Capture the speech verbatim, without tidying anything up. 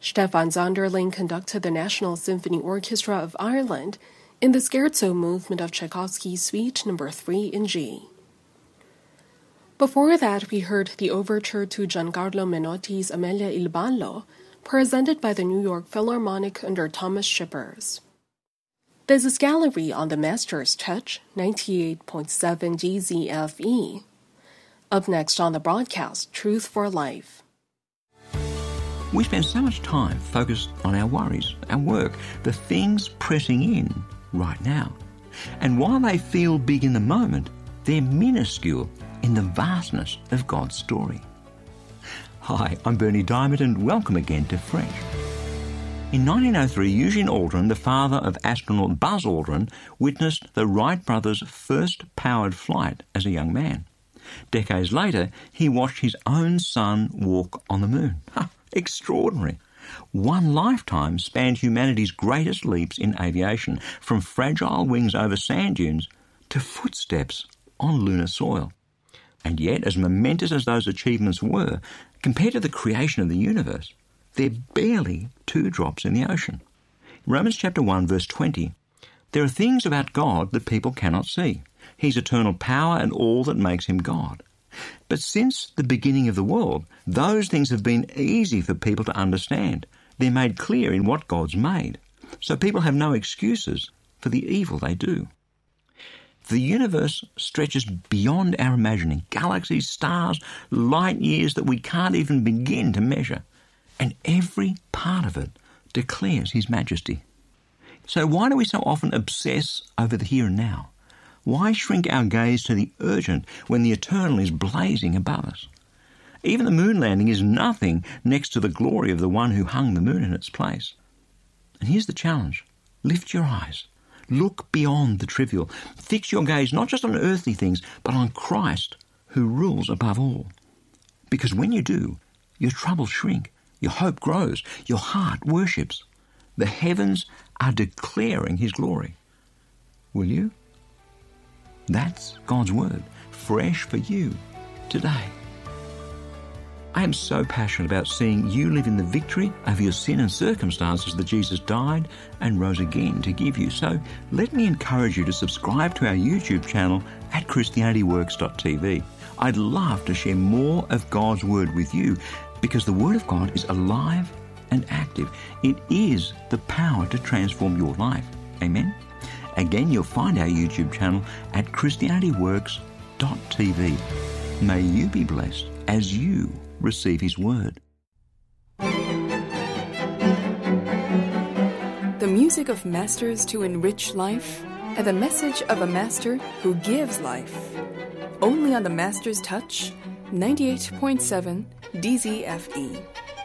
Stefan Zonderling conducted the National Symphony Orchestra of Ireland in the Scherzo movement of Tchaikovsky's Suite Number three in G. Before that, we heard the overture to Giancarlo Menotti's Amelia il Ballo, presented by the New York Philharmonic under Thomas Shippers. This is Gallery on the Master's Touch, ninety-eight point seven D Z F E. Up next on the broadcast, Truth for Life. We spend so much time focused on our worries, our work, the things pressing in right now. And while they feel big in the moment, they're minuscule in the vastness of God's story. Hi, I'm Bernie Diamond and welcome again to Fresh. In nineteen oh three, Eugene Aldrin, the father of astronaut Buzz Aldrin, witnessed the Wright brothers' first powered flight as a young man. Decades later, he watched his own son walk on the moon. Ha, extraordinary. One lifetime spanned humanity's greatest leaps in aviation, from fragile wings over sand dunes to footsteps on lunar soil. And yet, as momentous as those achievements were, compared to the creation of the universe, they're barely two drops in the ocean. Romans chapter one, verse twenty, there are things about God that people cannot see. He's eternal power and all that makes him God. But since the beginning of the world, those things have been easy for people to understand. They're made clear in what God's made. So people have no excuses for the evil they do. The universe stretches beyond our imagining, galaxies, stars, light years that we can't even begin to measure. And every part of it declares his majesty. So why do we so often obsess over the here and now? Why shrink our gaze to the urgent when the eternal is blazing above us? Even the moon landing is nothing next to the glory of the one who hung the moon in its place. And here's the challenge. Lift your eyes. Look beyond the trivial. Fix your gaze not just on earthly things, but on Christ, who rules above all. Because when you do, your troubles shrink, your hope grows, your heart worships. The heavens are declaring his glory. Will you? That's God's word, fresh for you today. I am so passionate about seeing you live in the victory over your sin and circumstances that Jesus died and rose again to give you. So let me encourage you to subscribe to our YouTube channel at Christianity Works dot T V. I'd love to share more of God's word with you because the word of God is alive and active. It is the power to transform your life. Amen? Again, you'll find our YouTube channel at Christianity Works dot T V. May you be blessed as you receive his word. The music of masters to enrich life, and the message of a master who gives life. Only on the Master's Touch, ninety-eight point seven D Z F E.